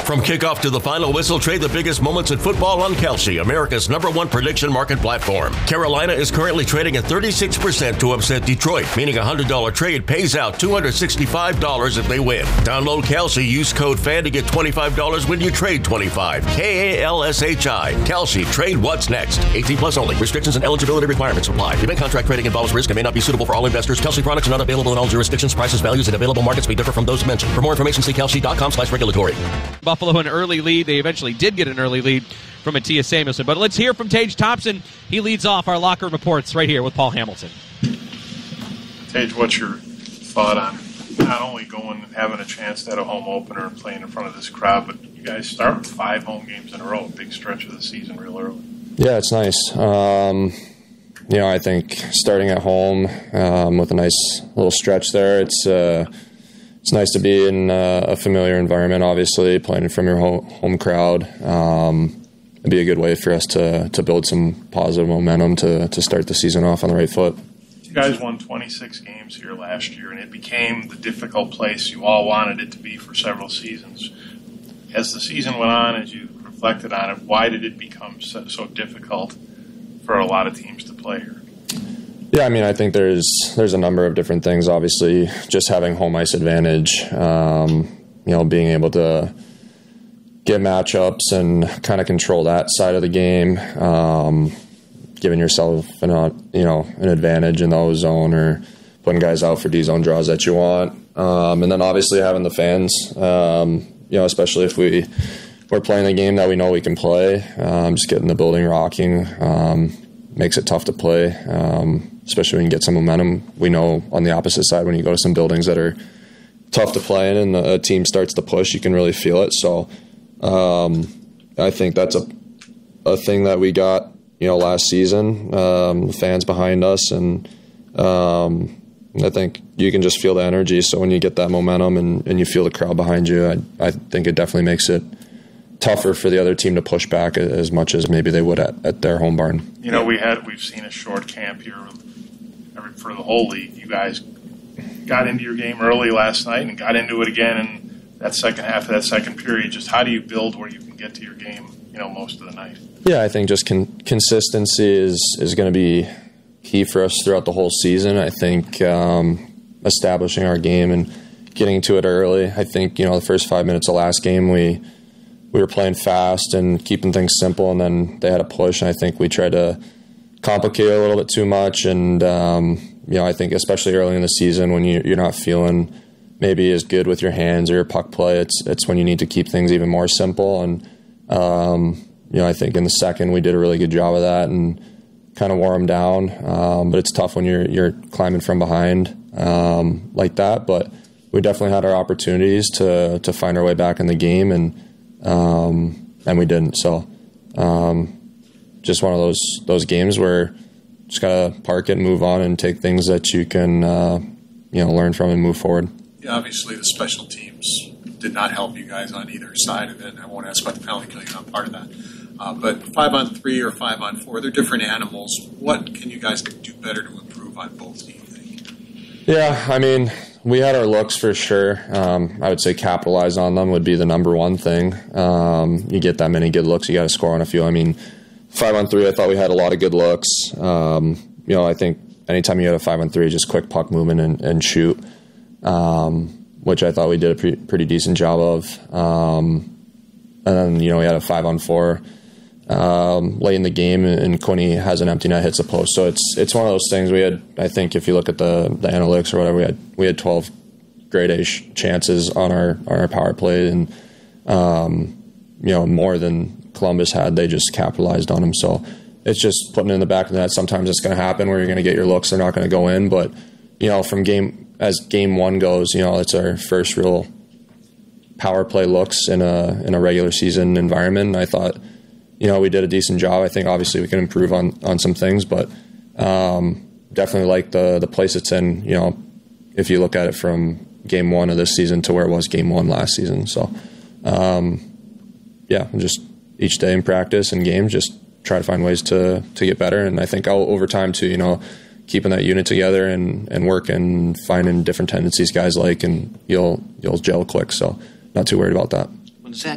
From kickoff to the final whistle, trade the biggest moments in football on Kalshi, America's #1 prediction market platform. Carolina is currently trading at 36% to upset Detroit, meaning a $100 trade pays out $265 if they win. Download Kalshi, use code FAN to get $25 when you trade 25. KALSHI. Kalshi. Trade what's next. 18 plus only. Restrictions and eligibility requirements apply. Event contract trading involves risk and may not be suitable for all investors. Kalshi products are not available in all jurisdictions. Prices, values, and available markets may differ from those mentioned. For more information, see kalshi.com/regulatory. Buffalo an early lead. They eventually did get an early lead from Matthias Samuelson. But let's hear from Tage Thompson. He leads off our locker room reports right here with Paul Hamilton. Tage, what's your thought on not only going and having a chance to have a home opener and playing in front of this crowd, but you guys start with 5 home games in a row, a big stretch of the season real early? Yeah, it's nice. I think starting at home with a nice little stretch there, it's nice to be in a familiar environment, obviously, playing from your home crowd. It'd be a good way for us to build some positive momentum to start the season off on the right foot. You guys won 26 games here last year, and it became the difficult place you all wanted it to be for several seasons. As the season went on, as you reflected on it, why did it become so difficult for a lot of teams to play here? Yeah, I think there's a number of different things. Obviously, just having home ice advantage, being able to get matchups and kind of control that side of the game, giving yourself an advantage in the O zone or putting guys out for D zone draws that you want, and then obviously having the fans, especially if we're playing a game that we know we can play, just getting the building rocking makes it tough to play. Especially when you get some momentum. We know on the opposite side, when you go to some buildings that are tough to play in and the team starts to push, you can really feel it. So I think that's a thing that we got, last season, the fans behind us, and I think you can just feel the energy. So when you get that momentum and you feel the crowd behind you, I think it definitely makes it tougher for the other team to push back as much as maybe they would at their home barn. We've seen a short camp here for the whole league. You guys got into your game early last night and got into it again in that second half of that second period. Just how do you build where you can get to your game, most of the night? Yeah, I think just consistency is going to be key for us throughout the whole season. I think establishing our game and getting to it early. I think, the first 5 minutes of last game, we were playing fast and keeping things simple, and then they had a push, and I think we tried to complicate it a little bit too much. And, I think especially early in the season when you're not feeling maybe as good with your hands or your puck play, it's when you need to keep things even more simple. And, I think in the second we did a really good job of that and kind of wore them down. But it's tough when you're climbing from behind like that. But we definitely had our opportunities to find our way back in the game, and we didn't. So just one of those games where just gotta park it and move on and take things that you can learn from and move forward. Yeah, obviously the special teams did not help you guys on either side of it. I won't ask about the penalty kill, you're not part of that. But 5-on-3 or 5-on-4, they're different animals. What can you guys do better to improve on both, do you think? Yeah, we had our looks for sure. I would say capitalize on them would be the number one thing. You get that many good looks, you got to score on a few. 5-on-3, I thought we had a lot of good looks. I think anytime you had a 5-on-3, just quick puck movement and shoot, which I thought we did a pretty decent job of. And then, we had a 5-on-4 late in the game, and Quinny has an empty net, hits a post. So it's one of those things. We had, I think, if you look at the analytics or whatever, we had 12 grade A chances on our power play, and more than Columbus had. They just capitalized on them. So it's just putting it in the back of the net. Sometimes it's going to happen where you're going to get your looks, they're not going to go in. But from game one goes, it's our first real power play looks in a regular season environment. And I thought, we did a decent job. I think obviously we can improve on some things, but definitely like the place it's in, if you look at it from game one of this season to where it was game one last season. So, just each day in practice and games, just try to find ways to get better. And I think over time too, keeping that unit together and work and finding different tendencies guys like, and you'll gel quick. So not too worried about that.